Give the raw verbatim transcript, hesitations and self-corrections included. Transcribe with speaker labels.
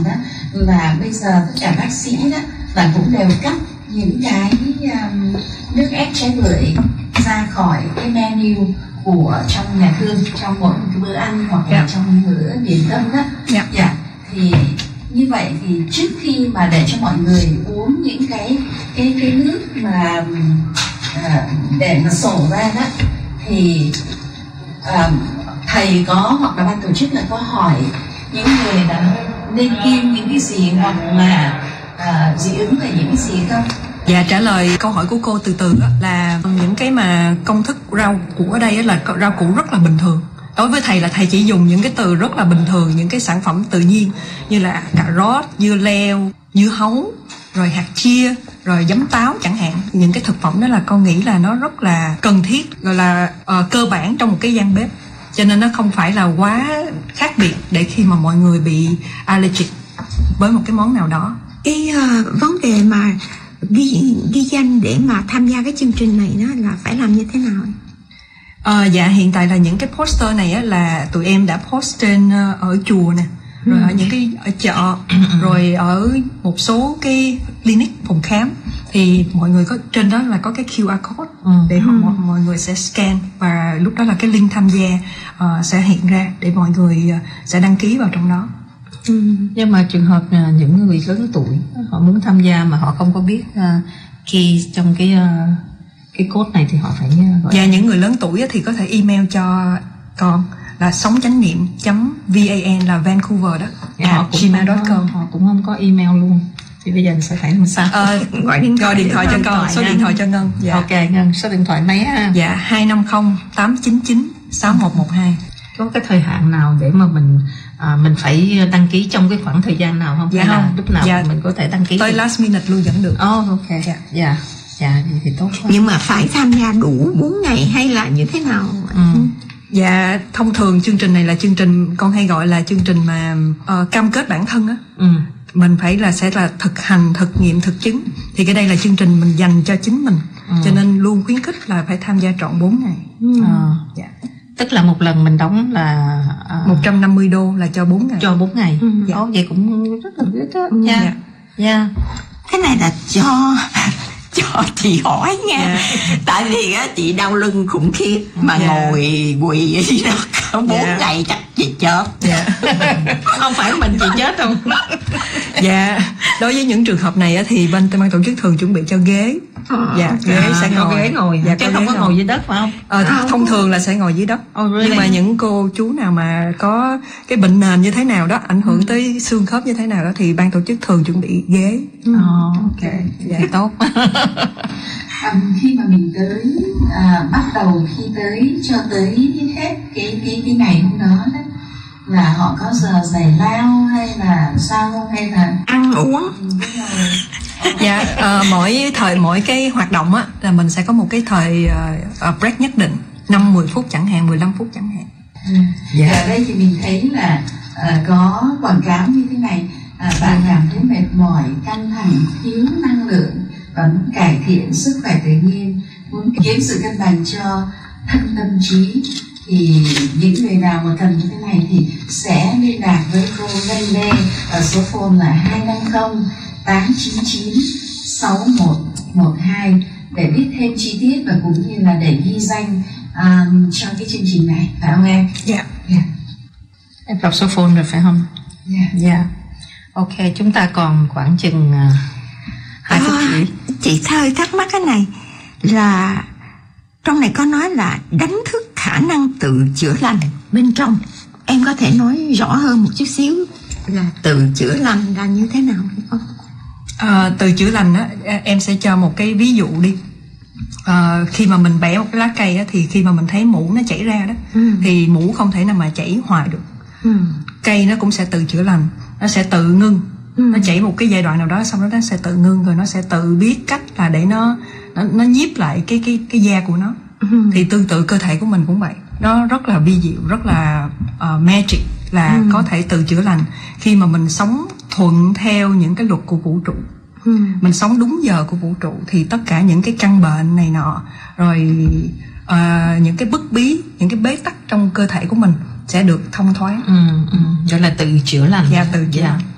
Speaker 1: đó là bây giờ tất cả bác sĩ đó là cũng đều cắt những cái um, nước ép trái bưởi ra khỏi cái menu của trong nhà thương, trong mỗi một cái bữa ăn hoặc là yeah. trong bữa điểm tâm đó. Dạ. Yeah. Yeah. Thì như vậy thì trước khi mà để cho mọi người uống những cái cái cái nước mà uh, để mà sổ ra đó thì uh, thầy có hoặc là ban tổ chức là có hỏi những người đã nên kiêng những cái gì hoặc là uh, dị ứng về những cái gì không?
Speaker 2: Dạ, trả lời câu hỏi của cô từ từ đó là những cái mà công thức rau củ ở đây là rau củ rất là bình thường. Đối với thầy là thầy chỉ dùng những cái từ rất là bình thường, những cái sản phẩm tự nhiên như là cà rốt, dưa leo, dưa hấu, rồi hạt chia, rồi giấm táo chẳng hạn. Những cái thực phẩm đó là con nghĩ là nó rất là cần thiết, gọi là uh, cơ bản trong một cái gian bếp. Cho nên nó không phải là quá khác biệt để khi mà mọi người bị allergic với một cái món nào đó.
Speaker 3: Cái uh, vấn đề mà ghi, ghi danh để mà tham gia cái chương trình này đó là phải làm như thế nào?
Speaker 2: À, dạ hiện tại là những cái poster này á, là tụi em đã post trên uh, ở chùa nè, rồi ừ. ở những cái ở chợ, rồi ở một số cái clinic phòng khám thì mọi người có trên đó là có cái quy rờ code ừ. để họ, mọi, mọi người sẽ scan và lúc đó là cái link tham gia uh, sẽ hiện ra để mọi người uh, sẽ đăng ký vào trong đó.
Speaker 4: Ừ. Nhưng mà trường hợp uh, những người lớn tuổi họ muốn tham gia mà họ không có biết uh, key trong cái uh, cái code này thì họ phải gọi.
Speaker 2: Dạ, những người lớn tuổi thì có thể email cho con là sống chánh niệm chấm van là Vancouver đó,
Speaker 4: dạ, họ cũng gmail chấm com. Họ cũng không có email luôn thì bây giờ mình sẽ phải làm sao?
Speaker 2: Ờ, gọi điện thoại, điện thoại cho con, số điện thoại cho Ngân.
Speaker 4: Dạ. Ok Ngân, số điện thoại mấy á?
Speaker 2: Dạ hai năm không tám chín chín sáu một một hai.
Speaker 4: Có cái thời hạn nào để mà mình à, mình phải đăng ký trong cái khoảng thời gian nào không?
Speaker 2: Dạ
Speaker 4: hay
Speaker 2: không.
Speaker 4: Là lúc nào
Speaker 2: dạ.
Speaker 4: mình có thể đăng ký
Speaker 2: tới last minute luôn vẫn được.
Speaker 4: Oh, ok. Dạ. Dạ. Dạ thì, thì tốt quá.
Speaker 3: Nhưng mà phải tham gia đủ bốn ngày hay là như thế nào?
Speaker 2: Ừ. Dạ, thông thường chương trình này là chương trình con hay gọi là chương trình mà uh, cam kết bản thân á. Ừ. Mình phải là sẽ là thực hành, thực nghiệm, thực chứng. Thì cái đây là chương trình mình dành cho chính mình. Ừ. Cho nên luôn khuyến khích là phải tham gia trọn bốn ngày.
Speaker 4: Ừ. À. Dạ. Tức là một lần mình đóng là
Speaker 2: uh, một trăm năm mươi đô là cho bốn ngày.
Speaker 4: Cho bốn ngày. Ừ. Dạ. Ồ, vậy cũng rất là good đó. Dạ. Dạ. Dạ.
Speaker 3: Cái này là cho cho chị hỏi nha. Yeah. Tại vì á chị đau lưng khủng khiếp mà yeah. ngồi quỳ ở đó bốn yeah. ngày chắc chị chết. Yeah.
Speaker 4: Không phải mình chị chết đâu.
Speaker 2: Dạ, yeah. Đối với những trường hợp này á thì ban ban tổ chức thường chuẩn bị cho ghế. Dạ,
Speaker 4: yeah.
Speaker 2: ghế
Speaker 4: à,
Speaker 2: sẽ ngồi.
Speaker 4: ghế ngồi. Dạ, chứ không có ngồi dưới đất phải không?
Speaker 2: Ờ, à, thông thường là sẽ ngồi dưới đất.
Speaker 4: Oh, really?
Speaker 2: Nhưng mà những cô chú nào mà có cái bệnh nền như thế nào đó, ảnh hưởng tới xương khớp như thế nào đó thì ban tổ chức thường chuẩn bị ghế.
Speaker 4: Oh, ok, dạ tốt.
Speaker 1: À, khi mà mình tới à, bắt đầu khi tới cho tới hết cái cái cái ngày hôm đó đó là họ có giờ giải lao hay là sao không, hay là
Speaker 3: ăn uống?
Speaker 2: Dạ, uh, mỗi thời mỗi cái hoạt động á là mình sẽ có một cái thời uh, break nhất định, năm mười phút chẳng hạn, mười lăm phút chẳng hạn.
Speaker 1: Ừ. Dạ. Ở đây thì mình thấy là uh, có quảng cáo như thế này, uh, bạn cảm thấy mệt mỏi, căng thẳng, thiếu năng lượng và muốn cải thiện sức khỏe tự nhiên, muốn kiếm sự cân bằng cho thân tâm trí, thì những người nào mà cần như thế này thì sẽ liên lạc với cô Ngân Lê ở số phone là hai năm không tám chín chín sáu một một hai để biết thêm chi tiết và cũng như là để ghi danh um, cho cái chương trình này, phải không em?
Speaker 4: Dạ. Yeah. Yeah. Em đọc số phone rồi phải không? Dạ. Yeah. Yeah. Ok, chúng ta còn khoảng chừng uh, hai phút rưỡi.
Speaker 3: Chị hơi thắc mắc cái này là trong này có nói là đánh thức khả năng tự chữa lành bên trong. Em có thể nói rõ hơn một chút xíu là tự chữa lành là như thế nào hay không?
Speaker 2: À, tự chữa lành á, em sẽ cho một cái ví dụ đi. À, khi mà mình bẻ một cái lá cây á, thì khi mà mình thấy mủ nó chảy ra đó, ừ. thì mủ không thể nào mà chảy hoài được. Ừ. Cây nó cũng sẽ tự chữa lành, nó sẽ tự ngưng. Ừ. Nó chảy một cái giai đoạn nào đó, xong đó nó sẽ tự ngưng, rồi nó sẽ tự biết cách là để nó nó, nó nhiếp lại cái cái cái da của nó. Ừ. Thì tương tự cơ thể của mình cũng vậy, nó rất là vi diệu, rất là uh, magic, là ừ. có thể tự chữa lành khi mà mình sống thuận theo những cái luật của vũ trụ. Ừ. Mình sống đúng giờ của vũ trụ thì tất cả những cái căn bệnh này nọ, rồi uh, những cái bức bí, những cái bế tắc trong cơ thể của mình sẽ được thông thoáng.
Speaker 4: Ừ, ừ. Đó là tự chữa lành.
Speaker 2: Dạ, tự chữa lành.